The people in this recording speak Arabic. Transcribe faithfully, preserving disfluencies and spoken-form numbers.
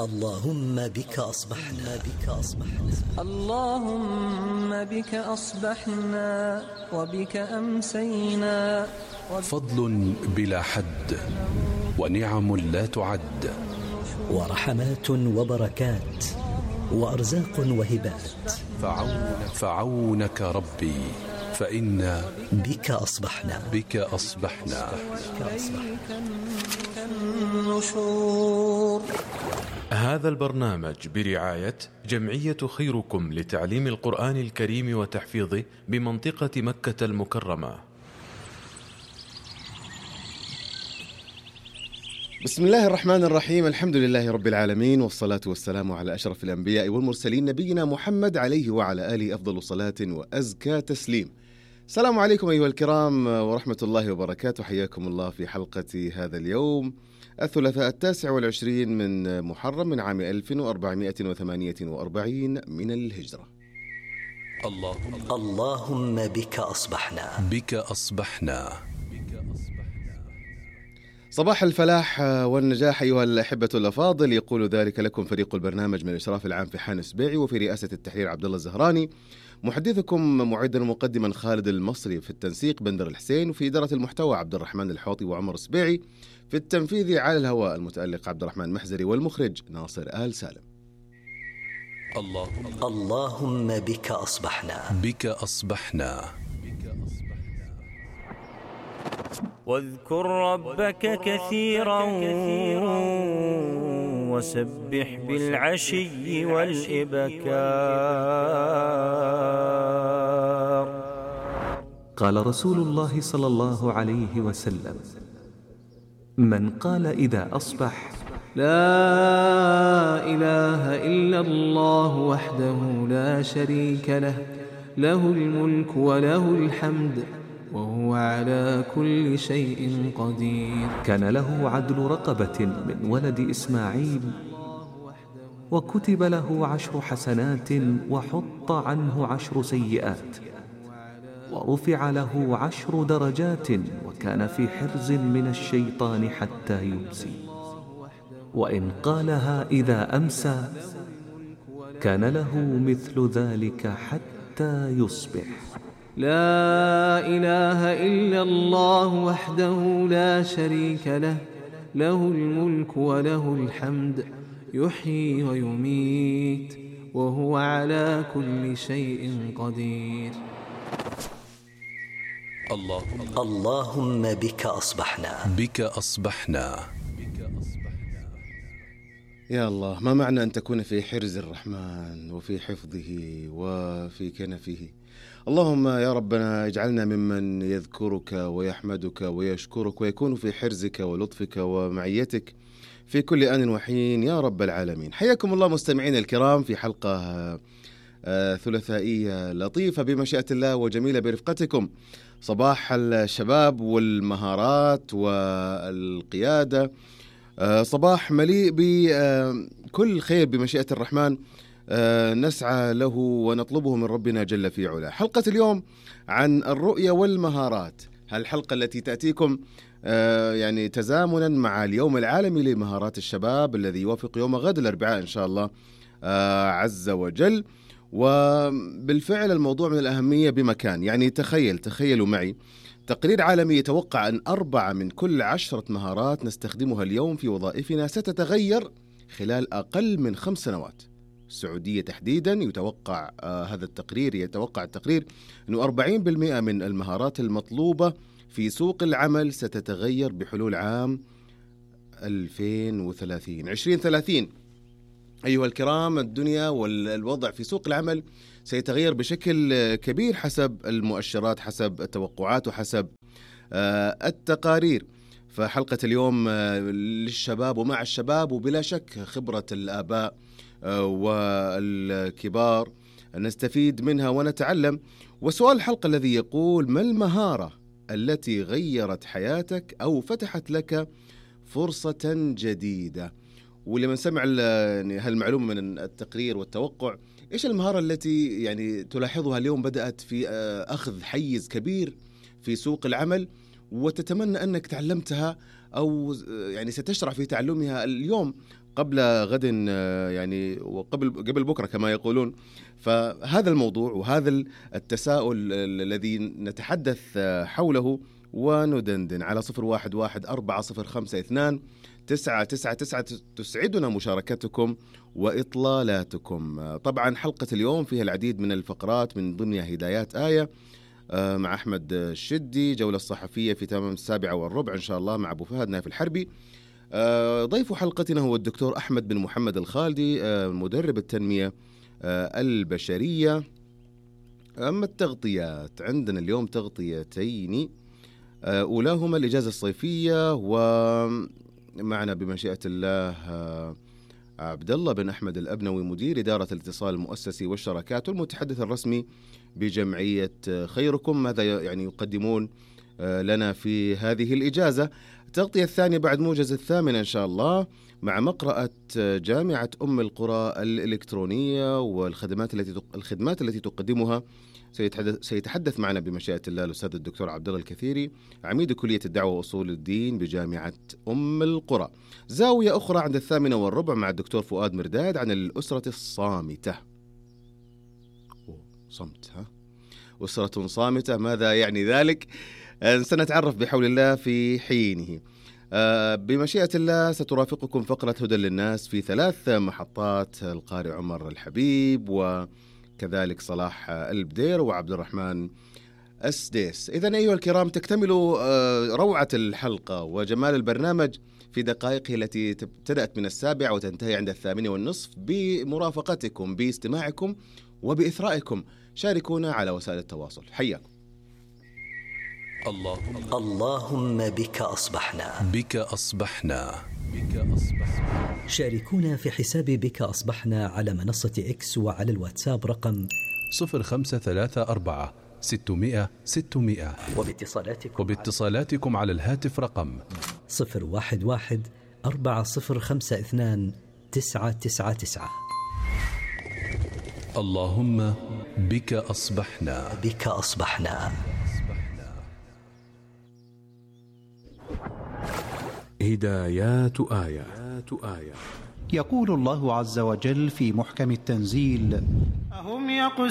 اللهم بك أصبحنا بك أصبحنا اللهم بك أصبحنا وبك أمسينا. فضل بلا حد ونعم لا تعد، ورحمات وبركات وأرزاق وهبات. فعونك, فعونك ربي فإنا بك أصبحنا بك أصبحنا, بك أصبحنا. النشور. هذا البرنامج برعاية جمعية خيركم لتعليم القرآن الكريم وتحفيظه بمنطقة مكة المكرمة. بسم الله الرحمن الرحيم، الحمد لله رب العالمين، والصلاة والسلام على أشرف الأنبياء والمرسلين نبينا محمد عليه وعلى آله أفضل صلاة وأزكى تسليم. السلام عليكم أيها الكرام ورحمة الله وبركاته، حياكم الله في حلقة هذا اليوم الثلاثاء التاسع والعشرين من محرم من عام ألف وأربعمائة وثمانية وأربعين من الهجرة. اللهم اللهم بك أصبحنا بك أصبحنا. صباح الفلاح والنجاح أيها الأحبة الأفاضل، يقول ذلك لكم فريق البرنامج من الإشراف العام في حان السبيعي، وفي رئاسة التحرير عبد الله الزهراني، محدثكم معدا ومقدما خالد المصري، في التنسيق بندر الحسين، وفي إدارة المحتوى عبد الرحمن الحوطي وعمر السبيعي، في التنفيذ على الهواء المتألق عبد الرحمن محزري، والمخرج ناصر آل سالم. اللهم اللهم بك أصبحنا بك أصبحنا. واذكر ربك كثيرا وسبح بالعشي والإبكار. قال رسول الله صلى الله عليه وسلم: من قال إذا أصبح: لا إله إلا الله وحده لا شريك له، له الملك وله الحمد وهو على كل شيء قدير، كان له عدل رقبة من ولد إسماعيل، وكتب له عشر حسنات وحط عنه عشر سيئات، ورفع له عشر درجات، وكان في حرز من الشيطان حتى يمسي. وإن قالها إذا أمسى كان له مثل ذلك حتى يصبح. لا إله إلا الله وحده لا شريك له، له الملك وله الحمد يحيي ويميت وهو على كل شيء قدير. اللهم اللهم بك أصبحنا بك أصبحنا. يا الله، ما معنى أن تكون في حرز الرحمن وفي حفظه وفي كنفه؟ اللهم يا ربنا اجعلنا ممن يذكرك ويحمدك ويشكرك ويكون في حرزك ولطفك ومعيتك في كل آن وحين يا رب العالمين. حياكم الله مستمعين الكرام في حلقة ثلاثائية لطيفة بمشيئة الله وجميلة برفقتكم. صباح الشباب والمهارات والقيادة، صباح مليء بكل خير بمشيئة الرحمن نسعى له ونطلبه من ربنا جل في علاه. حلقة اليوم عن الرؤية والمهارات، هالحلقة التي تأتيكم يعني تزامنا مع اليوم العالمي لمهارات الشباب الذي يوافق يوم غد الأربعاء إن شاء الله عز وجل. وبالفعل الموضوع من الأهمية بمكان، يعني تخيل تخيلوا معي تقرير عالمي يتوقع أن أربعة من كل عشرة مهارات نستخدمها اليوم في وظائفنا ستتغير خلال أقل من خمس سنوات. السعودية تحديدا يتوقع آه هذا التقرير يتوقع التقرير أنه أربعين بالمئة من المهارات المطلوبة في سوق العمل ستتغير بحلول عام ألفين وثلاثين عشرين ثلاثين. أيها الكرام، الدنيا والوضع في سوق العمل سيتغير بشكل كبير حسب المؤشرات، حسب التوقعات، وحسب آه التقارير. فحلقة اليوم آه للشباب ومع الشباب، وبلا شك خبرة الآباء والكبار نستفيد منها ونتعلم. وسؤال الحلقة الذي يقول: ما المهارة التي غيرت حياتك أو فتحت لك فرصة جديدة؟ ولما سمع هالمعلومة من التقرير والتوقع، إيش المهارة التي يعني تلاحظها اليوم بدأت في أخذ حيز كبير في سوق العمل وتتمنى أنك تعلمتها أو يعني ستشرع في تعلمها اليوم؟ قبل غد يعني وقبل قبل بكرة كما يقولون. فهذا الموضوع وهذا التساؤل الذي نتحدث حوله وندندن على صفر واحد واحد أربعة صفر خمسة اثنان تسعة تسعة تسعة. تسعدنا مشاركتكم وإطلالاتكم. طبعا حلقة اليوم فيها العديد من الفقرات، من ضمنها هدايات آية مع أحمد الشدي، جولة الصحفية في تمام السابعة والربع إن شاء الله مع أبو فهد نايف الحربي. ضيف حلقتنا هو الدكتور أحمد بن محمد الخالدي، مدرب التنمية البشرية. أما التغطيات، عندنا اليوم تغطيتين، أولاهما الإجازة الصيفية، ومعنا بمشيئة الله عبد الله بن أحمد الأبنوي مدير إدارة الاتصال المؤسسي والشراكات والمتحدث الرسمي بجمعية خيركم. ماذا يعني يقدمون لنا في هذه الإجازة؟ التغطية الثانية بعد موجز الثامنة إن شاء الله مع مقرأة جامعة أم القرى الإلكترونية والخدمات التي الخدمات التي تقدمها. سيتحدث معنا بمشيئة الله الأستاذ الدكتور عبد الله الكثيري، عميد كلية الدعوة وأصول الدين بجامعة أم القرى. زاوية أخرى عند الثامنة والربع مع الدكتور فؤاد مرداد عن الأسرة الصامتة. صمت ها؟ أسرة صامتة، ماذا يعني ذلك؟ سنتعرف بحول الله في حينه. بمشيئة الله سترافقكم فقرة هدى للناس في ثلاث محطات، القارئ عمر الحبيب وكذلك صلاح البدير وعبد الرحمن السديس. إذن أيها الكرام، تكتمل روعة الحلقة وجمال البرنامج في دقائقه التي ابتدأت من السابعة وتنتهي عند الثامنة والنصف بمرافقتكم، باستماعكم وبإثرائكم. شاركونا على وسائل التواصل. حياكم. اللهم اللهم بك أصبحنا بك أصبحنا بك أصبحنا. شاركونا في حساب بك أصبحنا على منصة إكس وعلى الواتساب رقم صفر خمسة ثلاثة أربعة ستمائة ستمائة، وباتصالاتكم وباتصالاتكم على الهاتف رقم صفر واحد واحد أربعة صفر خمسة اثنان تسعة تسعة تسعة. اللهم بك أصبحنا بك أصبحنا. هدايات آية. آية يقول الله عز وجل في محكم التنزيل: أهم يقسمون